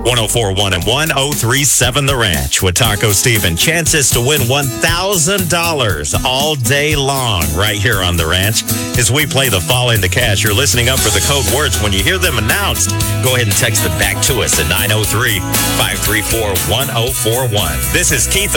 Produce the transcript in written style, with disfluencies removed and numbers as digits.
1041 and 1037 The Ranch with Taco Steve, and chances to win $1,000 all day long right here on The Ranch as we play the Fall into Cash. You're listening up for the code words. When you hear them announced, go ahead and text it back to us at 903-534-1041. This is Keith